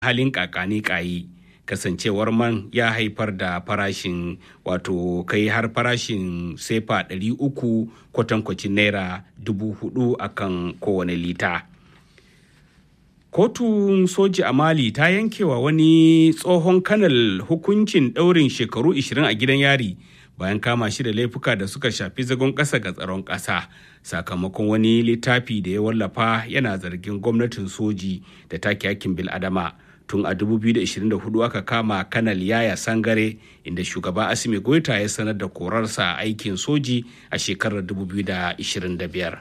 halin kakani kayi. Kasancewar man ya haifar da farashin kai har farashin sefa 300 kwatankwacin naira 4,000 akan kowane lita. Kotun soji a Mali ta yankewa wani tsohon kanal hukuncin ɗaurin shekaru 20 a gidan yari bayan kama shi da laifuka da suka shafi zagon ƙasa ga tsaron ƙasa sakamakon wani littafi da ya wallafa yana zargin gwamnatin soji da take hakkin bil'adama. Tun a 2024 aka kama kanal Yaya Sangare inda shugaba Assimi Goita ya sanar da korarsa aikin soji a shekarar 2025.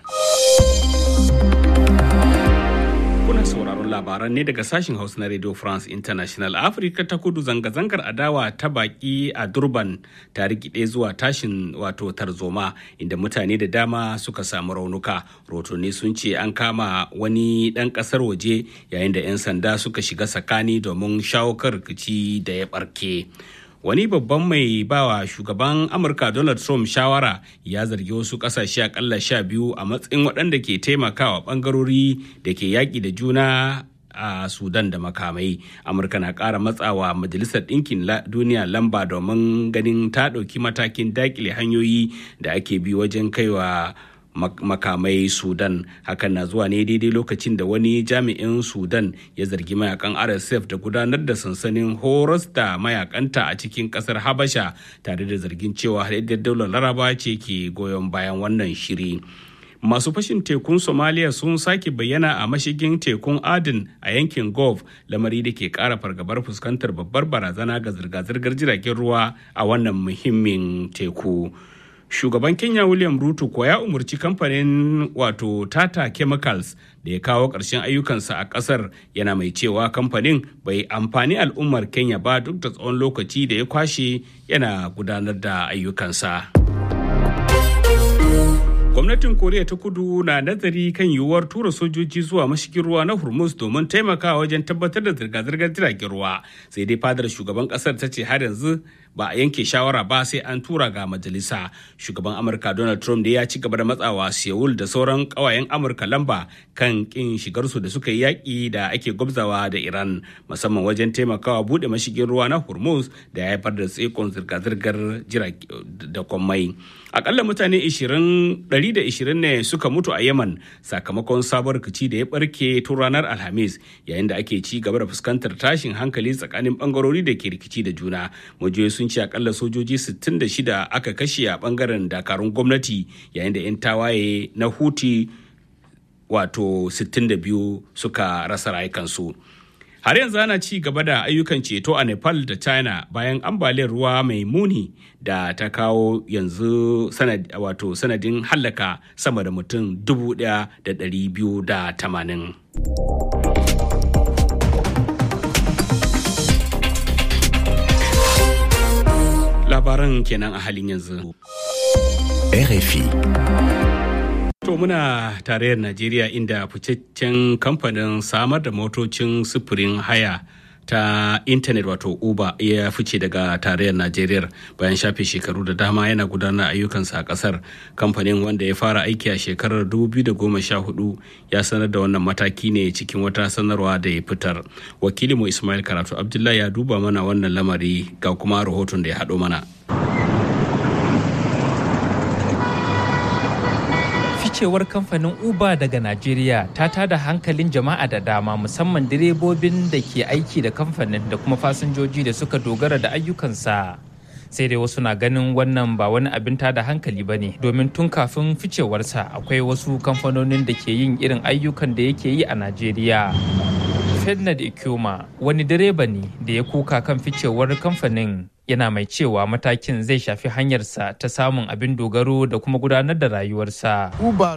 Kuna sauraron labaran ne daga sashen Hausa na Radio France International. Afirka ta kudu zanga-zangar adawa ta baki a Durban ta rikide zuwa tashin tarzoma inda mutane da dama suka samu raunuka. Rotoni sun ce an kama wani ɗan ƙasar waje yayin da 'yan sanda suka shiga tsakani domin shawo kan rikici da ya ɓarke. Wani babban mai bawa shugaban Amurka Donald Trump shawara ya zargi wasu kasashe akalla 12 a matsayin waɗanda ke taimakawa ɓangarori da ke yaƙi da juna a Sudan da makamai. Amurka na ƙara matsawa Majalisar Ɗinkin Duniya lamba domin ganin ta ɗauki matakin daƙile hanyoyi da ake bi wajen kaiwa makamai Sudan. Hakan na zuwa ne daidai lokacin da wani jami'in Sudan ya zargi mayakan RSF da gudanar da sansanin horas da mayakanta a cikin kasar Habasha tare da zargin cewa haɗaɗɗiyar daular Laraba ce ke goyon bayan wannan shiri. Masu fashin tekun Somalia sun sake bayyana a mashigin tekun Aden a yankin Gulf, lamari da ke ƙara fargabar fuskantar babbar barazana ga zirga-zirgar jiragen ruwa a wannan muhimmin teku. Shugaban Kenya William Ruto ko ya umarci kamfanin Tata Chemicals da ya kawo ƙarshen ayyukansa a ƙasar, yana mai cewa kamfanin bai amfani al'ummar Kenya ba duk da tsawon lokaci da ya kwashe yana gudanar da ayyukansa. Gwamnatin Koriya ta Kudu na nazari kan yiwuwar tura sojoji zuwa mashigin ruwa na Hormuz domin taimakawa wajen tabbatar da zirga-zirgar jiragen ruwa. Sai dai fadar shugaban kasar ta ce har yanzu ba a yanke shawara ba sai an tura ga majalisa. Shugaban Amurka Donald Trump da ya ci gaba da matsawa Seoul da sauran kawayen Amurka lamba kan kin shigarsu da suka yi yaƙi da ake gwabzawa da Iran, musamman wajen taimakawa buɗe mashigin ruwa na Hormuz da ya haifar da tsaikon zirga-zirgar jirage da kwammai. Akalla mutane 120 ne suka mutu a Yemen sakamakon sabon rikici da ya barke tun ranar Alhamis, yayin da ake ci gaba da fuskantar tashin hankali tsakanin bangarori da ke rikici da juna. Majiyoyi sun ce akalla sojoji 66 aka kashe a bangaren dakarun gwamnati, yayin da 'yan tawaye na Houthi 62 suka rasa rayukansu. Har yanzu ana ci gaba da ayyukan ceto a Nepal da China bayan ambaliyar ruwa mai muni da ta kawo yanzu sanadin hallaka sama da mutum 1,280. Labaran kenan a halin yanzu. RFI. To muna tarayyar Najeriya inda fitaccen kamfanin samar da motocin sufurin haya ta intanet Uber ya fice daga tarayyar Najeriya bayan shafe shekaru da dama yana gudanar ayyukansa a kasar. Kamfanin wanda ya fara aiki a shekarar 2014 ya sanar da wannan mataki ne cikin wata sanarwa da ya fitar. Wakilinmu Ismail Karatu Abdullahi ya duba mana wannan lamari ga kuma rahoton da ya haɗo mana. Ficewar kamfanin Uber daga Najeriya ta tada hankalin jama'a da dama, musamman direbobin da ke aiki da kamfanin da kuma fasinjoji da suka dogara da ayyukansa. Sai dai wasu na ganin wannan ba wani abin tada hankali ba ne, domin tun kafin ficewarsa akwai wasu kamfanonin da ke yin irin ayyukan da yake yi a Najeriya. Fernand Ikuma wani direba ne da ya kuka kan ficewar kamfanin, yana mai cewa matakin zai shafi hanyarsa ta samun abin dogaro da kuma gudanar da rayuwarsa.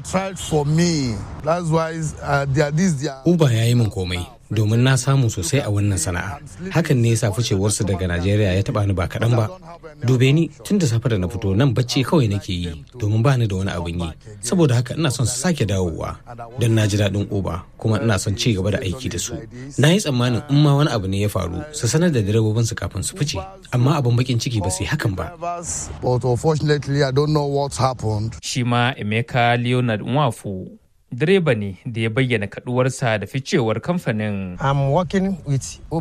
Uber ya yi min komai domin na samu sosai a wannan sana'a. Hakan ne yasa ficewarsu daga Najeriya ya taba ni ba kaɗan ba. Dube ni tun da safe da na fito nan bacci kawai nake yi domin ba ni da wani abin yi. Saboda haka ina son su sake dawowa don na ji daɗin Uber kuma ina son ci gaba da aiki da su. Na yi tsammanin in ma wani abu ne ya faru su sanar da direbobinsu kafin su fice, amma abin bakin ciki ba su yi hakan ba. Shi ma Emeka Leonard Nwafu direba ne da ya bayyana kaduwarsa da ficewar kamfanin. I'm working with